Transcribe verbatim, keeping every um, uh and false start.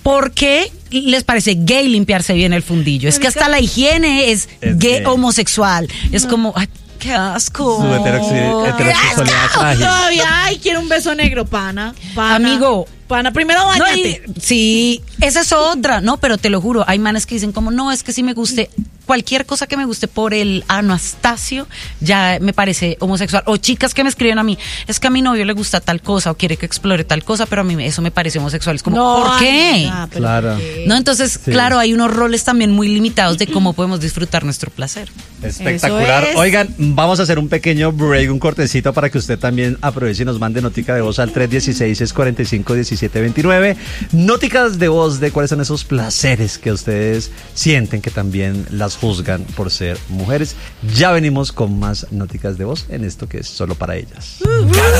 ¿por qué les parece gay limpiarse bien el fundillo? Es que hasta la higiene es, Es gay, gay. homosexual. Es No. como, ay, qué asco. Su heteroxi- heterosexualidad frágil. Todavía, ay, quiero un beso negro, pana. pana Amigo. Pana, primero No, bañate. y- sí, esa es otra, no, pero te lo juro, hay manes que dicen como, no, es que si me guste, cualquier cosa que me guste por el Anastasio, ya me parece homosexual. O chicas que me escriben a mí, es que a mi novio le gusta tal cosa o quiere que explore tal cosa, pero a mí eso me parece homosexual. Es como, No, ¿por qué? amiga, pero Claro. ¿por qué? No, entonces, Sí. claro, hay unos roles también muy limitados de cómo podemos disfrutar nuestro placer. Espectacular. Eso es. Oigan, vamos a hacer un pequeño break, un cortecito para que usted también aproveche y nos mande notica de voz al tres uno seis, seis cuatro cinco, uno siete dos nueve. Nóticas de voz de cuáles son esos placeres que ustedes sienten que también las juzgan por ser mujeres. Ya venimos con más nóticas de voz en esto que es solo para ellas.